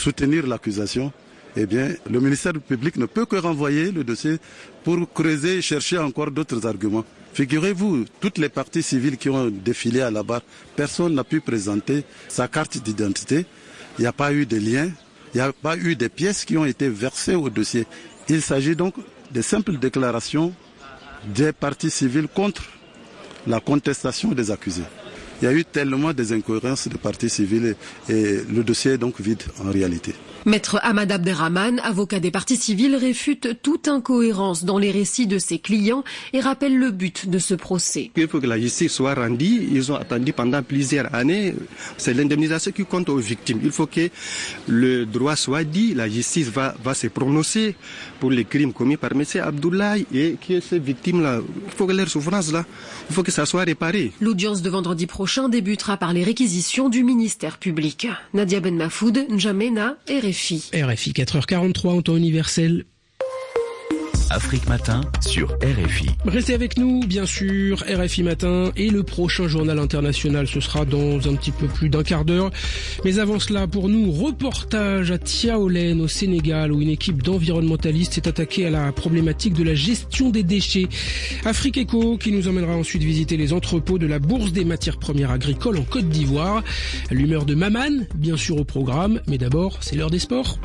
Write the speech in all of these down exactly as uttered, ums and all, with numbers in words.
soutenir l'accusation, eh bien, le ministère public ne peut que renvoyer le dossier pour creuser et chercher encore d'autres arguments. Figurez-vous, toutes les parties civiles qui ont défilé à la barre, personne n'a pu présenter sa carte d'identité. Il n'y a pas eu de lien, il n'y a pas eu de pièces qui ont été versées au dossier. Il s'agit donc de simples déclarations des parties civiles contre la contestation des accusés. Il y a eu tellement des incohérences de parties civiles et, et le dossier est donc vide en réalité. Maître Ahmad Abderrahman, avocat des parties civiles, réfute toute incohérence dans les récits de ses clients et rappelle le but de ce procès. Il faut que la justice soit rendue. Ils ont attendu pendant plusieurs années. C'est l'indemnisation qui compte aux victimes. Il faut que le droit soit dit. La justice va, va se prononcer pour les crimes commis par M. Abdoulaye et que ces victimes-là, il faut que leur souffrance-là, il faut que ça soit réparé. L'audience de vendredi prochain débutera par les réquisitions du ministère public. Nadia Ben Mafoud, N'Djamena et R F I. R F I quatre heures quarante-trois en temps universel. Afrique Matin sur R F I. Restez avec nous, bien sûr, R F I Matin et le prochain journal international, ce sera dans un petit peu plus d'un quart d'heure. Mais avant cela, pour nous, reportage à Tiaolène au Sénégal où une équipe d'environnementalistes s'est attaquée à la problématique de la gestion des déchets. Afrique Eco qui nous emmènera ensuite visiter les entrepôts de la Bourse des matières premières agricoles en Côte d'Ivoire. L'humeur de Maman, bien sûr au programme, mais d'abord, c'est l'heure des sports.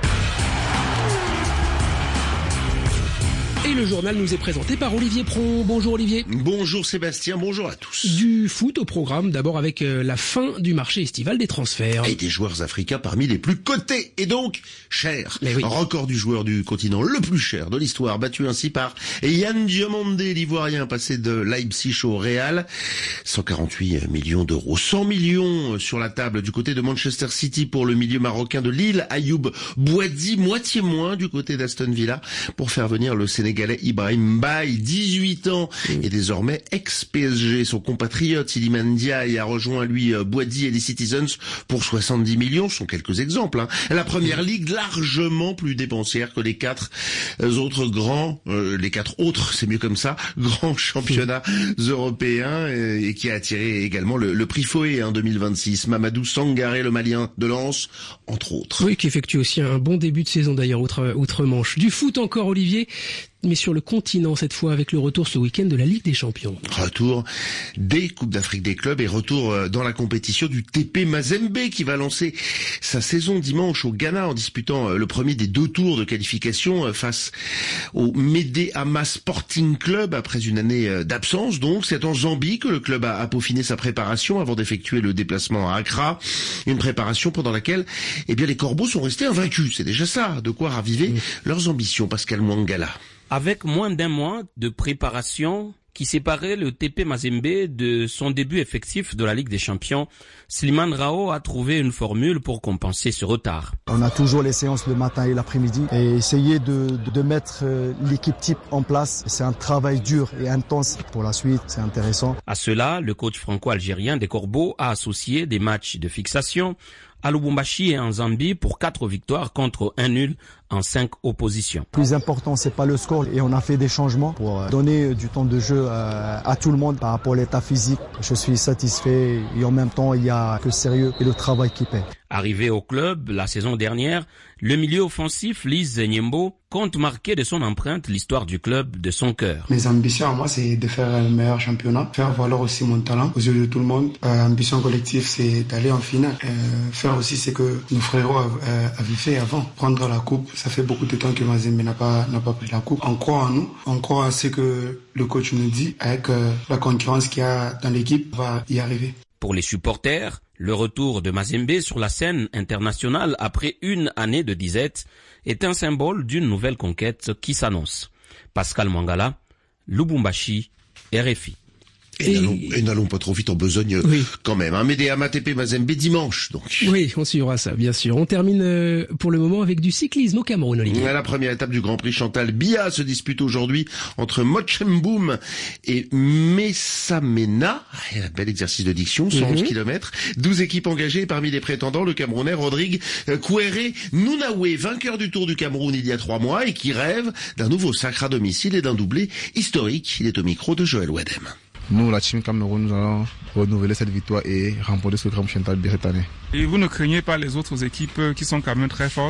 Et le journal nous est présenté par Olivier Pro. Bonjour Olivier. Bonjour Sébastien, bonjour à tous. Du foot au programme, d'abord avec la fin du marché estival des transferts. Et des joueurs africains parmi les plus cotés et donc chers. Oui. Record du joueur du continent le plus cher de l'histoire, battu ainsi par Yann Diomandé, l'Ivoirien, passé de Leipzig au Real. cent quarante-huit millions d'euros. cent millions sur la table du côté de Manchester City pour le milieu marocain de Lille, Ayoub Boadi, moitié moins du côté d'Aston Villa pour faire venir le Sénégalais Ibrahim Mbaye, dix-huit ans, et désormais ex-P S G. Son compatriote Iliman Ndiaye a rejoint lui Boadi et les Citizens pour soixante-dix millions. Ce sont quelques exemples. Hein. La première ligue largement plus dépensière que les quatre autres grands, euh, les quatre autres, c'est mieux comme ça, grands championnats européens et, et qui a attiré également le, le prix Foé en deux mille vingt-six. Mamadou Sangaré, le Malien de Lens, entre autres. Oui, qui effectue aussi un bon début de saison d'ailleurs outre, outre-Manche. Du foot encore Olivier, mais sur le continent cette fois avec le retour ce week-end de la Ligue des Champions. Retour des Coupes d'Afrique des clubs et retour dans la compétition du T P Mazembe qui va lancer sa saison dimanche au Ghana en disputant le premier des deux tours de qualification face au Medeama Sporting Club après une année d'absence. Donc c'est en Zambie que le club a, a peaufiné sa préparation avant d'effectuer le déplacement à Accra. Une préparation pendant laquelle eh bien les Corbeaux sont restés invaincus. C'est déjà ça, de quoi raviver mmh. leurs ambitions. Pascal Mwangala. Avec moins d'un mois de préparation qui séparait le T P Mazembe de son début effectif de la Ligue des Champions, Slimane Rao a trouvé une formule pour compenser ce retard. On a toujours les séances le matin et l'après-midi et essayer de, de mettre l'équipe type en place. C'est un travail dur et intense pour la suite, c'est intéressant. À cela, le coach franco-algérien des Corbeaux a associé des matchs de fixation à Lubumbashi et en Zambie pour quatre victoires contre un nul en cinq oppositions. Le plus important, c'est pas le score et on a fait des changements pour donner du temps de jeu à tout le monde par rapport à l'état physique. Je suis satisfait et en même temps, il y a que le sérieux et le travail qui paie. Arrivé au club la saison dernière, le milieu offensif Lise Nyembo compte marquer de son empreinte l'histoire du club de son cœur. Mes ambitions à moi, c'est de faire un meilleur championnat, faire valoir aussi mon talent aux yeux de tout le monde. Euh, ambition collective, c'est d'aller en finale. Euh, faire aussi ce que nos frérots euh, avaient fait avant, prendre la coupe. Ça fait beaucoup de temps que Mazembe n'a pas, n'a pas pris la coupe. On croit en nous, on croit à ce que le coach nous dit, avec euh, la concurrence qu'il y a dans l'équipe, on va y arriver. Pour les supporters, le retour de Mazembe sur la scène internationale après une année de disette est un symbole d'une nouvelle conquête qui s'annonce. Pascal Mwangala, Lubumbashi, R F I. Et, et, n'allons, et n'allons pas trop vite en besogne oui. quand même. Hein. Medeama T P Mazembe dimanche donc. Oui, on suivra ça bien sûr. On termine euh, pour le moment avec du cyclisme au Cameroun, Olivier. La première étape du Grand Prix Chantal Biya se dispute aujourd'hui entre Mochemboum et Messamena. Un bel exercice de diction, cent onze mm-hmm. kilomètres. douze équipes engagées parmi les prétendants. Le Camerounais Rodrigue Kouéré Nounaoué, vainqueur du Tour du Cameroun il y a trois mois et qui rêve d'un nouveau sacre à domicile et d'un doublé historique. Il est au micro de Joël Wadem. Nous, la Team Cameroun, nous allons renouveler cette victoire et remporter ce Grand Chantal Biya cette année. Et vous ne craignez pas les autres équipes qui sont quand même très fortes?